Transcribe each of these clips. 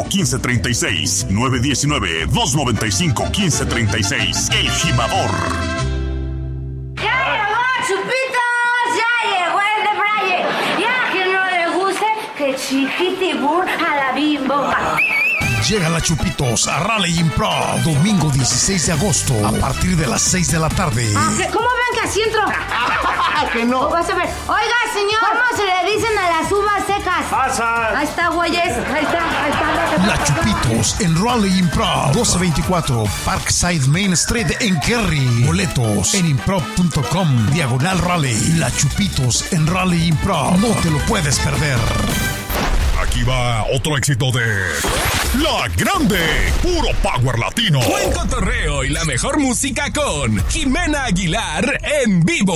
919-295-1536. 919-295-1536. El Gimador. ¡Ya llegó, Chupitos! ¡Ya llegó el de Braille! ¡Ya que no le guste, que chiquitibur a la Bimbo! Llega la Chupitos a Raleigh Improv, domingo 16 de agosto, a partir de las 6 de la tarde. ¿Cómo ven que así entro? Que no. Vas a ver. Oiga, señor, ¿cómo se le dicen a las uvas secas? Pasa. Ahí está, güeyes. Ahí está. La Chupitos en Raleigh Improv, 1224 Parkside Main Street en Kerry. Boletos en improv.com/Raleigh. La Chupitos en Raleigh Improv. No te lo puedes perder. Aquí va otro éxito de La Grande, puro power latino. Buen cotorreo y la mejor música con Jimena Aguilar en vivo.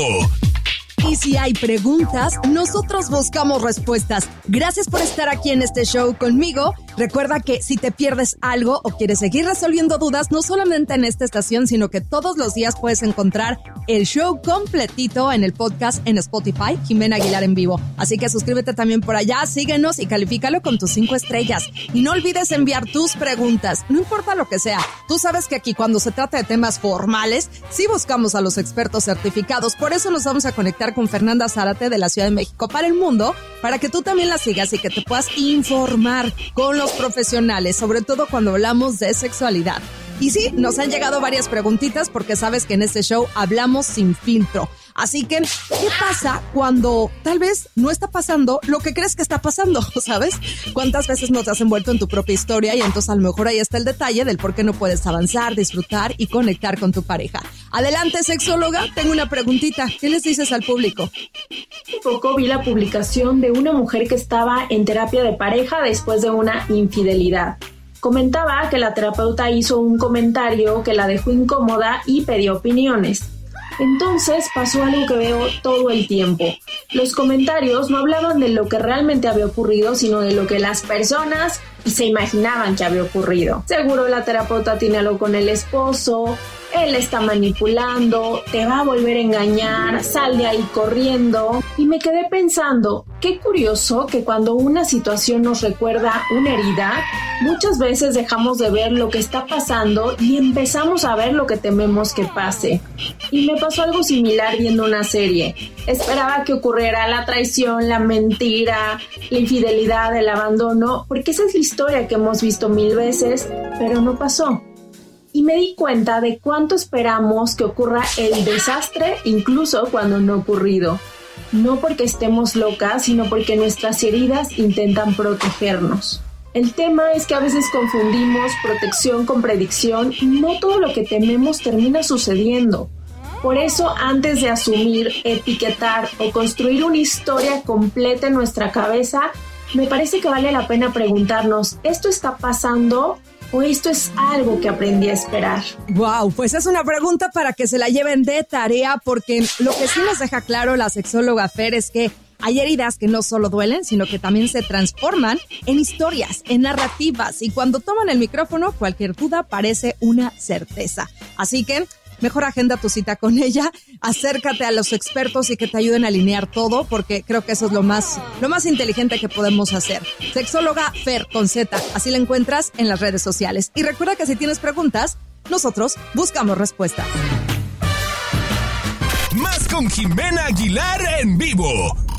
Y si hay preguntas, nosotros buscamos respuestas. Gracias por estar aquí en este show conmigo. Recuerda que si te pierdes algo o quieres seguir resolviendo dudas, no solamente en esta estación, sino que todos los días puedes encontrar el show completito en el podcast en Spotify, Jimena Aguilar en vivo. Así que suscríbete también por allá, síguenos y califícalo con tus 5 estrellas. Y no olvides enviar tus preguntas, no importa lo que sea. Tú sabes que aquí cuando se trata de temas formales, sí buscamos a los expertos certificados. Por eso nos vamos a conectar con Fernanda Zárate de la Ciudad de México para el mundo, para que tú también la sigas y que te puedas informar con los profesionales, sobre todo cuando hablamos de sexualidad. Y sí, nos han llegado varias preguntitas porque sabes que en este show hablamos sin filtro. Así que, ¿qué pasa cuando tal vez no está pasando lo que crees que está pasando? ¿Sabes? ¿Cuántas veces no te has envuelto en tu propia historia? Y entonces a lo mejor ahí está el detalle del por qué no puedes avanzar, disfrutar y conectar con tu pareja. Adelante, sexóloga, tengo una preguntita. ¿Qué les dices al público? Hace poco vi la publicación de una mujer que estaba en terapia de pareja después de una infidelidad. Comentaba que la terapeuta hizo un comentario que la dejó incómoda y pidió opiniones. Entonces pasó algo que veo todo el tiempo. Los comentarios no hablaban de lo que realmente había ocurrido, sino de lo que las personas se imaginaban que había ocurrido. Seguro la terapeuta tiene algo con el esposo, él está manipulando, te va a volver a engañar, sal de ahí corriendo. Y me quedé pensando, qué curioso que cuando una situación nos recuerda una herida, muchas veces dejamos de ver lo que está pasando y empezamos a ver lo que tememos que pase. Y me pasó algo similar viendo una serie. Esperaba que ocurriera la traición, la mentira, la infidelidad, el abandono, porque esa es la historia que hemos visto 1000 veces, pero no pasó. Y me di cuenta de cuánto esperamos que ocurra el desastre incluso cuando no ha ocurrido. No porque estemos locas, sino porque nuestras heridas intentan protegernos. El tema es que a veces confundimos protección con predicción y no todo lo que tememos termina sucediendo. Por eso, antes de asumir, etiquetar o construir una historia completa en nuestra cabeza, me parece que vale la pena preguntarnos, ¿esto está pasando o esto es algo que aprendí a esperar? Wow, pues es una pregunta para que se la lleven de tarea, porque lo que sí nos deja claro la sexóloga Fer es que hay heridas que no solo duelen, sino que también se transforman en historias, en narrativas, y cuando toman el micrófono, cualquier duda parece una certeza. Así que mejor agenda tu cita con ella, acércate a los expertos y que te ayuden a alinear todo, porque creo que eso es lo más inteligente que podemos hacer. Sexóloga Fer con Z, así la encuentras en las redes sociales. Y recuerda que si tienes preguntas, nosotros buscamos respuestas. Más con Jimena Aguilar en vivo.